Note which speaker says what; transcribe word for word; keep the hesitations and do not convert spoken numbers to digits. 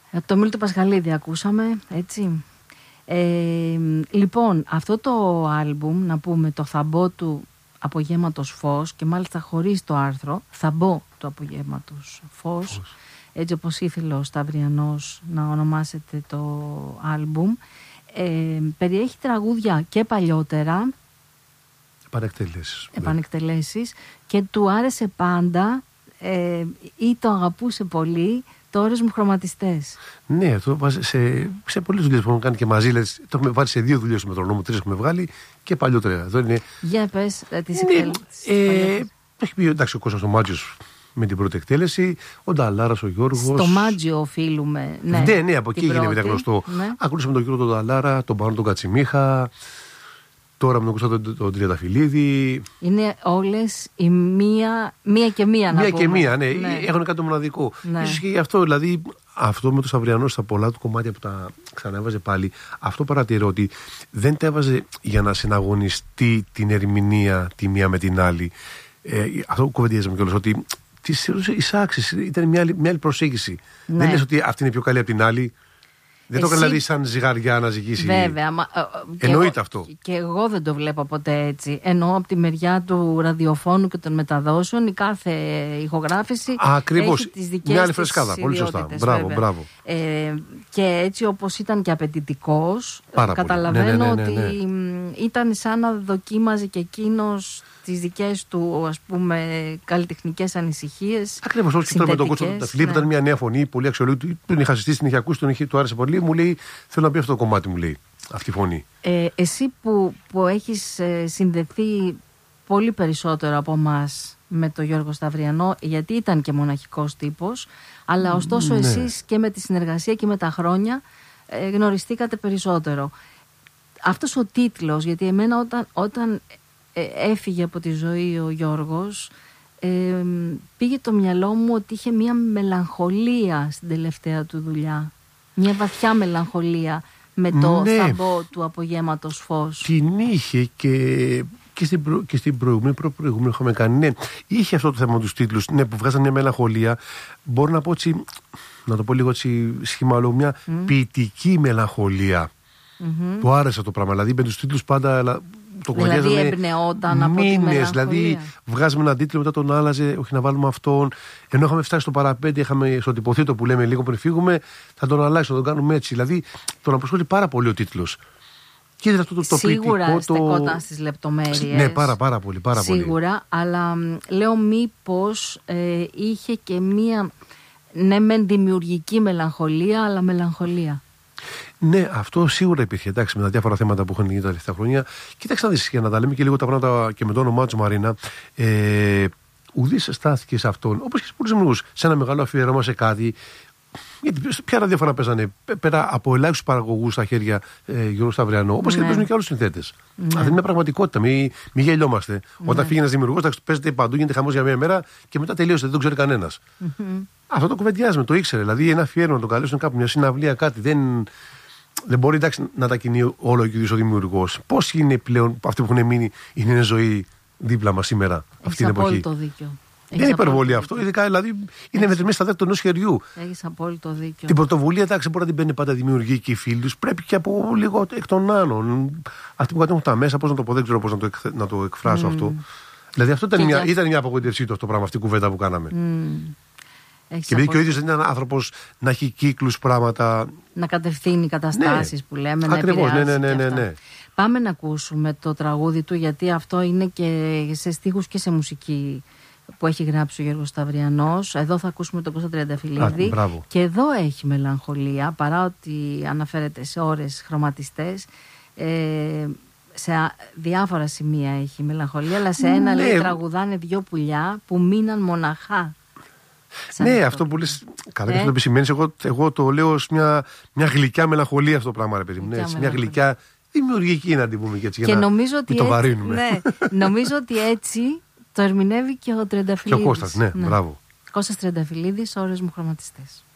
Speaker 1: Από το Μίλτο Πασχαλίδη ακούσαμε, έτσι. Ε, λοιπόν, αυτό το άλμπουμ, να πούμε, το θαμπό του Απογέματος Φως, και μάλιστα χωρίς το άρθρο, θαμπό του Απογέματος Φως, Φως. Έτσι όπως ήθελε ο Σταυριανός να ονομάσετε το άλμπουμ, ε, περιέχει τραγούδια και παλιότερα,
Speaker 2: επανεκτελέσεις,
Speaker 1: επανεκτελέσεις και του άρεσε πάντα ε, ή το αγαπούσε πολύ το Ώρες μου χρωματιστές.
Speaker 2: Ναι, το βάζει σε, σε πολλές δουλειές που έχουμε κάνει και μαζί. Δηλαδή, το έχουμε βάλει σε δύο δουλειές του Μετρονόμου, τρεις έχουμε βγάλει και παλιότερα. Εδώ είναι...
Speaker 1: Για πες τις
Speaker 2: ναι,
Speaker 1: εκτέλεσεις.
Speaker 2: Ε, έχει πει εντάξει ο Κώστας ο Μάτζιος με την πρώτη εκτέλεση, ο Νταλάρας, ο Γιώργος.
Speaker 1: Στο Μάτζιο οφείλουμε. Ναι,
Speaker 2: ναι, ναι, από εκεί έγινε μετά γνωστό.
Speaker 1: Ναι.
Speaker 2: Ακούσαμε τον Γιώργο τον Νταλάρα, τον Πάνο τον Κατσιμίχα. Τώρα με τον Κωστά τον, τον Τριανταφυλλίδη.
Speaker 1: Είναι όλες η μία, μία και μία να
Speaker 2: μία
Speaker 1: πούμε.
Speaker 2: και μία, ναι.
Speaker 1: ναι.
Speaker 2: Έχουν κάτι το μοναδικό.
Speaker 1: Ναι.
Speaker 2: Ίσως και αυτό, δηλαδή, αυτό με το Σταυριανό στα πολλά του κομμάτια που τα ξανέβαζε πάλι, αυτό παρατηρώ ότι δεν τα έβαζε για να συναγωνιστεί την ερμηνεία τη μία με την άλλη. Ε, αυτό που κουβεντιάζαμε κιόλας, ότι τις εισάξεις ήταν μια άλλη, μια άλλη προσέγγιση. Ναι. Δεν λες ότι αυτή είναι πιο καλή από την άλλη. Δεν Εσύ... το έκανε δηλαδή σαν ζυγαριά να ζυγίσει.
Speaker 1: Βέβαια. Μα,
Speaker 2: εννοείται
Speaker 1: εγώ,
Speaker 2: αυτό.
Speaker 1: Και εγώ δεν το βλέπω ποτέ έτσι. Εννοώ από τη μεριά του ραδιοφώνου και των μεταδόσεων η κάθε ηχογράφηση
Speaker 2: Ακριβώς.
Speaker 1: έχει τις δικές
Speaker 2: μια άλλη
Speaker 1: της
Speaker 2: φρεσκάδα. Πολύ σωστά. Μπράβο,
Speaker 1: βέβαια.
Speaker 2: μπράβο.
Speaker 1: Ε, και έτσι όπως ήταν και απαιτητικός,
Speaker 2: Πάρα
Speaker 1: καταλαβαίνω
Speaker 2: ναι, ναι, ναι, ναι, ναι.
Speaker 1: ότι ήταν σαν να δοκίμαζε και εκείνος τις δικές του, ας πούμε, καλλιτεχνικές ανησυχίες.
Speaker 2: Ακριβώς, όπως και τώρα με τον Κώστα του Ταφυλίδη, που ήταν μια νέα φωνή, πολύ αξιολόγητη. Τον είχα συστήσει, την είχε ακούσει, τον είχε, του άρεσε πολύ. Μου λέει, θέλω να πει αυτό το κομμάτι, μου λέει, αυτή η φωνή.
Speaker 1: Ε, εσύ που, που έχεις ε, συνδεθεί πολύ περισσότερο από εμάς με τον Γιώργο Σταυριανό, γιατί ήταν και μοναχικός τύπος, αλλά ωστόσο
Speaker 2: ναι.
Speaker 1: εσείς και με τη συνεργασία και με τα χρόνια ε, γνωριστήκατε περισσότερο. Αυτός ο τίτλος, γιατί εμένα όταν, όταν ε, έφυγε από τη ζωή ο Γιώργος, ε, πήγε το μυαλό μου ότι είχε μια μελαγχολία στην τελευταία του δουλειά. Μια βαθιά μελαγχολία με το
Speaker 2: ναι.
Speaker 1: θαμπό του Απογέματος Φως.
Speaker 2: Την είχε και, και, στην, προ, και στην προηγούμενη, προ, προηγούμενη είχαμε κάνει. Ναι, είχε αυτό το θέμα με τους τίτλους, ναι, που βγάζαν μια μελαγχολία. Μπορώ να πω έτσι, να το πω λίγο έτσι σχημαλό, μια mm. ποιητική μελαγχολία. Mm-hmm. Που άρεσε το πράγμα. Δηλαδή με τους τίτλους πάντα. Το
Speaker 1: δηλαδή εμπνεόταν από τη μελαγχολία.
Speaker 2: Δηλαδή βγάζουμε έναν τίτλο, μετά τον άλλαζε, όχι να βάλουμε αυτόν. Ενώ είχαμε φτάσει στο παραπέντε, είχαμε στο τυποθήτο που λέμε λίγο πριν φύγουμε, θα τον αλλάξει, θα τον κάνουμε έτσι. Δηλαδή τον αποσχολεί πάρα πολύ ο τίτλος. Και αυτό το, το
Speaker 1: σίγουρα
Speaker 2: ποιητικό,
Speaker 1: στεκόταν
Speaker 2: το...
Speaker 1: στις λεπτομέρειες.
Speaker 2: Ναι, πάρα, πάρα πολύ. Πάρα
Speaker 1: σίγουρα,
Speaker 2: πολύ.
Speaker 1: Αλλά λέω μήπως ε, είχε και μία, ναι μεν δημιουργική μελαγχολία, αλλά μελαγχολία.
Speaker 2: Ναι, αυτό σίγουρα υπήρχε. Εντάξει, με τα διάφορα θέματα που έχουν γίνει τα τελευταία χρόνια. Κοίταξε να δεις, για να τα λέμε και λίγο τα πράγματα και με το όνομά του Μαρίνα. Ε, ουδής στάθηκε σε αυτόν, όπως και σε πολλούς δημιουργούς, σε ένα μεγάλο αφιέρωμα σε κάτι. Γιατί ποια ραδιόφωνα παίζανε πέρα από ελάχιστους παραγωγούς στα χέρια ε, Γιώργου Σταυριανό, όπως ναι. και παίζουν και άλλους συνθέτες. Ναι. Αυτή είναι μια πραγματικότητα. Μην μη γελιόμαστε. Ναι. Όταν φύγει ένας δημιουργός, παίζεται παντού, γίνεται χαμός για μία μέρα και μετά τελείωσε, δεν το ξέρει κανένας. Mm-hmm. Αυτό το κουβεντιάζουμε, το ήξερε. Δηλαδή, ένα αφιέρωμα να το καλέσουν κάπου, μια συναυλία, κάτι. Δεν, δεν μπορεί εντάξει, να τα κινεί όλο και ο δημιουργός. Πώς είναι πλέον αυτοί που έχουν μείνει, είναι ζωή δίπλα μας σήμερα,
Speaker 1: Έχεις
Speaker 2: αυτή την εποχή.
Speaker 1: Απόλυτο δίκιο.
Speaker 2: Δεν είναι υπερβολή αυτό. Ειδικά δηλαδή είναι μετρημένη στα δέκτα ενός χεριού.
Speaker 1: Έχεις απόλυτο δίκιο.
Speaker 2: Την πρωτοβουλία, εντάξει, μπορεί να την παίρνει πάντα δημιουργοί και οι φίλοι τους. Πρέπει και από λίγο εκ των άλλων. Αυτοί που κατέχουν τα μέσα, πώς να το πω, δεν ξέρω πώς να το, εκ, να το εκφράσω mm. αυτό. Δηλαδή αυτό ήταν μια, για... ήταν μια απογοήτευσή του αυτό το πράγμα, αυτή η κουβέντα που κάναμε. Mm.
Speaker 1: Έχεις
Speaker 2: και επειδή και ο ίδιος δεν είναι άνθρωπος να έχει κύκλους, πράγματα.
Speaker 1: Να κατευθύνει καταστάσεις ναι. που λέμε.
Speaker 2: Ακριβώς,
Speaker 1: να
Speaker 2: ναι, ναι, ναι, ναι, ναι.
Speaker 1: Πάμε να ακούσουμε το τραγούδι του, γιατί αυτό είναι και σε στίχους και σε μουσική που έχει γράψει ο Γιώργος Σταυριανός. Εδώ θα ακούσουμε τον Κώστα Τριανταφυλλίδη. Και εδώ έχει μελαγχολία, παρά ότι αναφέρεται σε ώρες χρωματιστές. Ε, σε διάφορα σημεία έχει μελαγχολία, αλλά σε ένα ναι. λέει τραγουδάνε δυο πουλιά που μείναν μοναχά.
Speaker 2: Ναι, αυτό, αυτό που λες, καλά και αυτό το επισημαίνεις, εγώ, εγώ το λέω ως μια, μια γλυκιά μελαγχολία αυτό το πράγμα, ρε παιδί μου. Ναι, μια γλυκιά δημιουργική, να την πούμε και έτσι,
Speaker 1: και
Speaker 2: για
Speaker 1: νομίζω
Speaker 2: να
Speaker 1: ότι
Speaker 2: το
Speaker 1: έτσι,
Speaker 2: βαρύνουμε.
Speaker 1: Ναι, νομίζω ότι έτσι το ερμηνεύει και ο Τριανταφυλλίδης.
Speaker 2: Και ο Κώστας, ναι, ναι. Μπράβο.
Speaker 1: Κώστας Τριανταφυλλίδης, ώρες μου χρωματιστές.